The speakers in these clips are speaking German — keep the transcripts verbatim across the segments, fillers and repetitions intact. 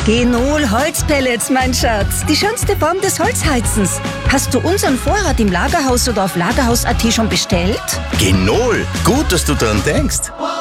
Genol Holzpellets, mein Schatz. Die schönste Form des Holzheizens. Hast du unseren Vorrat im Lagerhaus oder auf lagerhaus punkt at schon bestellt? Genol, gut, dass du dran denkst.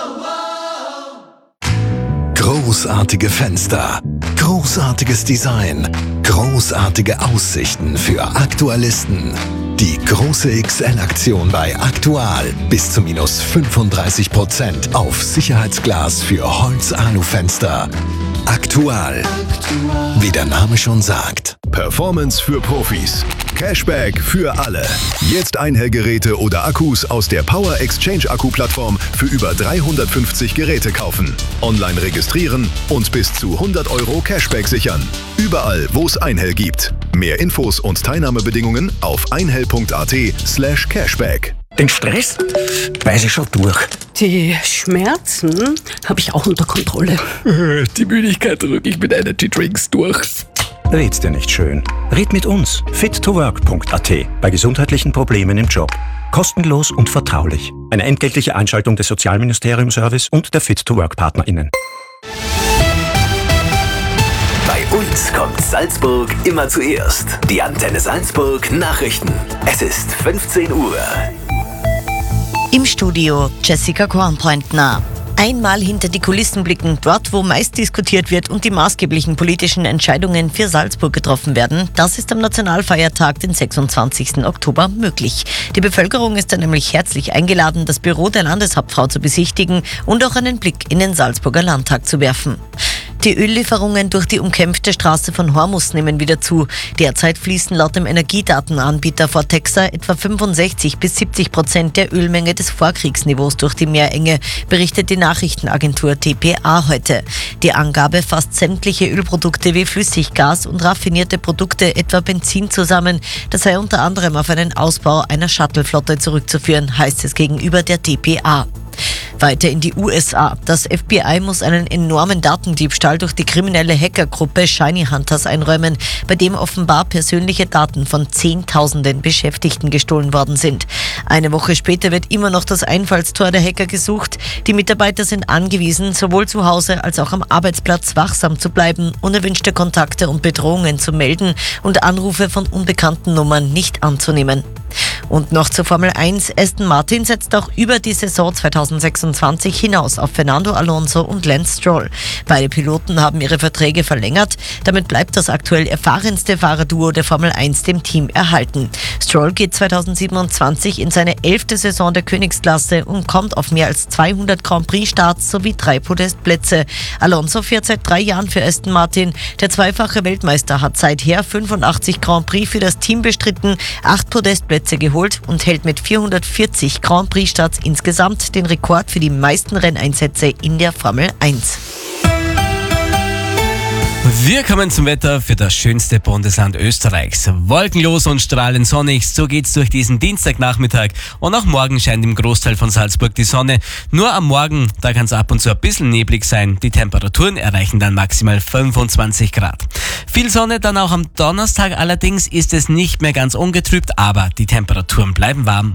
Großartige Fenster, großartiges Design, großartige Aussichten für Aktualisten. Die große X L-Aktion bei Aktual. Bis zu minus fünfunddreißig Prozent auf Sicherheitsglas für Holz-Alu-Fenster. Aktual. Wie der Name schon sagt. Performance für Profis. Cashback für alle. Jetzt Einhellgeräte oder Akkus aus der Power Exchange Akku-Plattform für über dreihundertfünfzig Geräte kaufen. Online registrieren und bis zu hundert Euro Cashback sichern. Überall, wo es Einhell gibt. Mehr Infos und Teilnahmebedingungen auf einhell punkt at slash cashback. Den Stress weiß ich schon durch. Die Schmerzen habe ich auch unter Kontrolle. Die Müdigkeit drücke ich mit Energy Drinks durch. Red's dir nicht schön. Red mit uns. fit to work punkt at bei gesundheitlichen Problemen im Job. Kostenlos und vertraulich. Eine entgeltliche Einschaltung des Sozialministerium-Service und der Fit-to-Work-PartnerInnen. Bei uns kommt Salzburg immer zuerst. Die Antenne Salzburg Nachrichten. Es ist fünfzehn Uhr. Im Studio Jessica Kornpointner. Einmal hinter die Kulissen blicken, dort wo meist diskutiert wird und die maßgeblichen politischen Entscheidungen für Salzburg getroffen werden, das ist am Nationalfeiertag, den sechsundzwanzigsten Oktober, möglich. Die Bevölkerung ist dann nämlich herzlich eingeladen, das Büro der Landeshauptfrau zu besichtigen und auch einen Blick in den Salzburger Landtag zu werfen. Die Öllieferungen durch die umkämpfte Straße von Hormus nehmen wieder zu. Derzeit fließen laut dem Energiedatenanbieter Fortexa etwa fünfundsechzig bis siebzig Prozent der Ölmenge des Vorkriegsniveaus durch die Meerenge, berichtet die Nachrichtenagentur T P A heute. Die Angabe fasst sämtliche Ölprodukte wie Flüssiggas und raffinierte Produkte, etwa Benzin, zusammen. Das sei unter anderem auf einen Ausbau einer Shuttleflotte zurückzuführen, heißt es gegenüber der T P A. Weiter in die U S A. Das F B I muss einen enormen Datendiebstahl durch die kriminelle Hackergruppe Shiny Hunters einräumen, bei dem offenbar persönliche Daten von Zehntausenden Beschäftigten gestohlen worden sind. Eine Woche später wird immer noch das Einfallstor der Hacker gesucht. Die Mitarbeiter sind angewiesen, sowohl zu Hause als auch am Arbeitsplatz wachsam zu bleiben, unerwünschte Kontakte und Bedrohungen zu melden und Anrufe von unbekannten Nummern nicht anzunehmen. Und noch zur Formel eins. Aston Martin setzt auch über die Saison zweitausendsechsundzwanzig hinaus auf Fernando Alonso und Lance Stroll. Beide Piloten haben ihre Verträge verlängert. Damit bleibt das aktuell erfahrenste Fahrerduo der Formel eins dem Team erhalten. Stroll geht zweitausendsiebenundzwanzig in seine elfte Saison der Königsklasse und kommt auf mehr als zweihundert Grand Prix-Starts sowie drei Podestplätze. Alonso fährt seit drei Jahren für Aston Martin. Der zweifache Weltmeister hat seither fünfundachtzig Grand Prix für das Team bestritten, acht Podestplätze geholt und hält mit vierhundertvierzig Grand Prix-Starts insgesamt den Rekord für die meisten Renneinsätze in der Formel eins. Wir kommen zum Wetter für das schönste Bundesland Österreichs. Wolkenlos und strahlend sonnig, so geht's durch diesen Dienstagnachmittag. Und auch morgen scheint im Großteil von Salzburg die Sonne. Nur am Morgen, da kann es ab und zu ein bisschen neblig sein. Die Temperaturen erreichen dann maximal fünfundzwanzig Grad. Viel Sonne dann auch am Donnerstag, allerdings ist es nicht mehr ganz ungetrübt, aber die Temperaturen bleiben warm.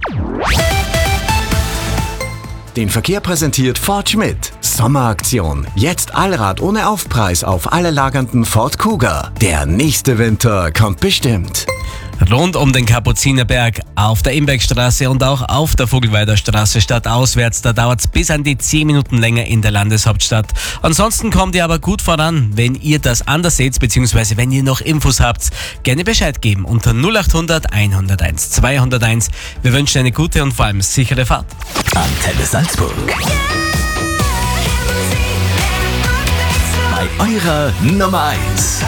Den Verkehr präsentiert Ford Schmidt. Sommeraktion. Jetzt Allrad ohne Aufpreis auf alle lagernden Ford Kuga. Der nächste Winter kommt bestimmt. Rund um den Kapuzinerberg, auf der Imbergstraße und auch auf der Vogelweider Straße stadtauswärts, da dauert es bis an die zehn Minuten länger in der Landeshauptstadt. Ansonsten kommt ihr aber gut voran. Wenn ihr das anders seht, beziehungsweise wenn ihr noch Infos habt, gerne Bescheid geben unter null acht hundert, hunderteins, zweihunderteins. Wir wünschen eine gute und vor allem sichere Fahrt. Antenne Salzburg. Bei eurer Nummer eins.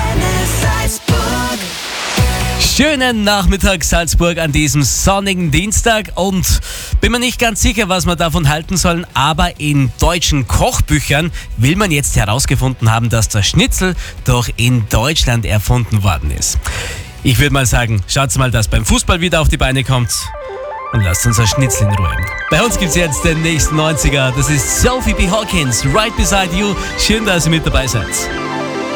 Schönen Nachmittag Salzburg an diesem sonnigen Dienstag und bin mir nicht ganz sicher, was wir davon halten sollen, aber in deutschen Kochbüchern will man jetzt herausgefunden haben, dass der Schnitzel doch in Deutschland erfunden worden ist. Ich würde mal sagen, schaut mal, dass beim Fußball wieder auf die Beine kommt und lasst uns ein Schnitzel in Ruhe. Bei uns gibt's jetzt den nächsten neunziger, das ist Sophie B. Hawkins, Right Beside You. Schön, dass ihr mit dabei seid.